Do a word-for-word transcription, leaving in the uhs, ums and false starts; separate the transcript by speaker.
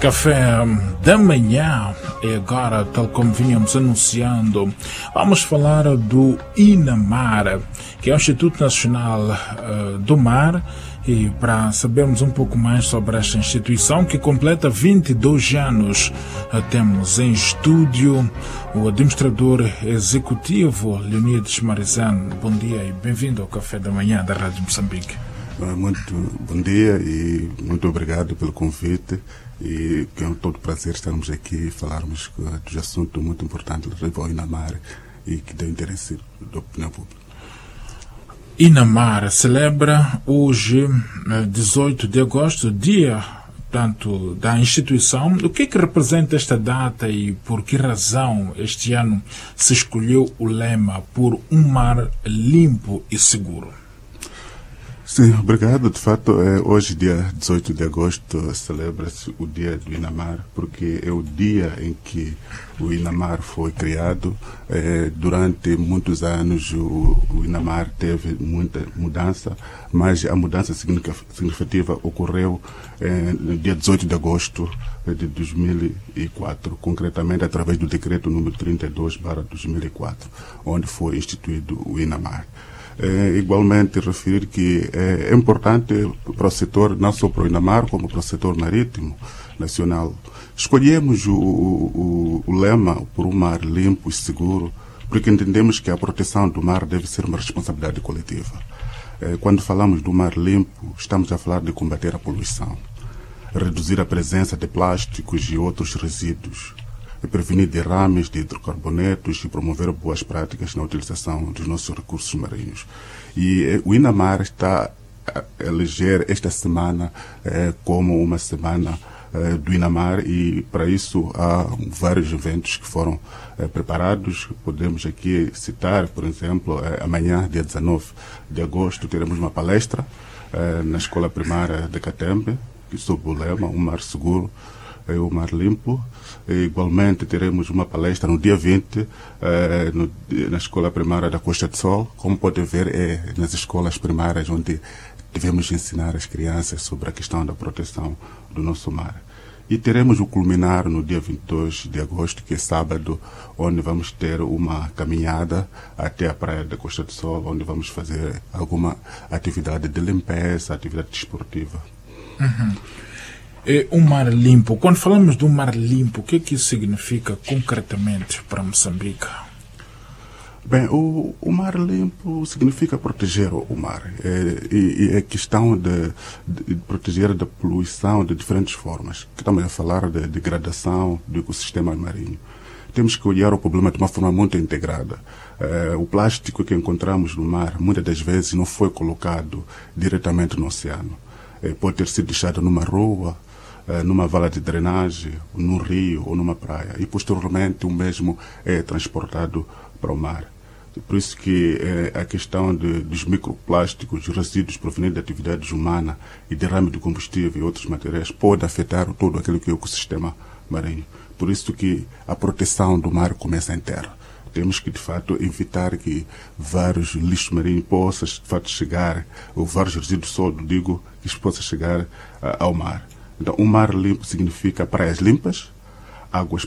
Speaker 1: Café da manhã e agora, tal como vínhamos anunciando, vamos falar do INAMAR, que é o Instituto Nacional uh, do Mar, e para sabermos um pouco mais sobre esta instituição que completa vinte e dois anos, uh, temos em estúdio o administrador executivo Leonides Marizano. Bom dia e bem-vindo ao Café da Manhã da Rádio Moçambique.
Speaker 2: Muito bom dia e muito obrigado pelo convite. E que é um todo prazer estarmos aqui e falarmos dos assuntos muito importantes relativos ao INAMAR e que dão interesse da opinião pública.
Speaker 1: INAMAR celebra hoje, dezoito de agosto, dia tanto da instituição. O que é que representa esta data e por que razão este ano se escolheu o lema por um mar limpo e seguro?
Speaker 2: Sim, obrigado. De fato, é, hoje, dia dezoito de agosto, celebra-se o dia do INAMAR, porque é o dia em que o INAMAR foi criado. É, durante muitos anos, o, o INAMAR teve muita mudança, mas a mudança significativa ocorreu é, no dia dezoito de agosto de dois mil e quatro, concretamente através do decreto número trinta e dois barra dois mil e quatro, onde foi instituído o INAMAR. É, igualmente referir que é, é importante para o setor, não só para o INAMAR, como para o setor marítimo nacional. Escolhemos o, o, o lema por um mar limpo e seguro, porque entendemos que a proteção do mar deve ser uma responsabilidade coletiva. É, quando falamos do mar limpo, estamos a falar de combater a poluição, reduzir a presença de plásticos e outros resíduos, prevenir derrames de hidrocarbonetos e promover boas práticas na utilização dos nossos recursos marinhos. E eh, o INAMAR está a eleger esta semana eh, como uma semana eh, do INAMAR e, para isso, há vários eventos que foram eh, preparados. Podemos aqui citar, por exemplo, eh, amanhã, dia dezenove de agosto, teremos uma palestra eh, na Escola Primária de Catembe, sob o lema Um Mar Seguro, é o Mar Limpo. E, igualmente teremos uma palestra no dia vinte eh, no, na Escola Primária da Costa do Sol. Como pode ver, é nas escolas primárias onde devemos ensinar as crianças sobre a questão da proteção do nosso mar. E teremos o culminar no dia vinte e dois de agosto, que é sábado, onde vamos ter uma caminhada até a Praia da Costa do Sol, onde vamos fazer alguma atividade de limpeza, atividade desportiva.
Speaker 1: Uhum. É um mar limpo. Quando falamos de um mar limpo, o que é que isso significa concretamente para Moçambique?
Speaker 2: Bem, o, o mar limpo significa proteger o mar. É, e, e é questão de, de proteger da poluição de diferentes formas. Estamos a falar de degradação do ecossistema marinho. Temos que olhar o problema de uma forma muito integrada. É, o plástico que encontramos no mar, muitas das vezes, não foi colocado diretamente no oceano. É, pode ter sido deixado numa rua, numa vala de drenagem, num rio ou numa praia, e posteriormente o mesmo é transportado para o mar. Por isso que é, a questão de, dos microplásticos, resíduos provenientes de atividades humanas e derrame de combustível e outros materiais pode afetar todo aquele que é o ecossistema marinho. Por isso que a proteção do mar começa em terra. Temos que, de fato, evitar que vários lixos marinhos possam, de fato, chegar, ou vários resíduos sólidos, digo, que possam chegar uh, ao mar. Então, um mar limpo significa praias limpas, águas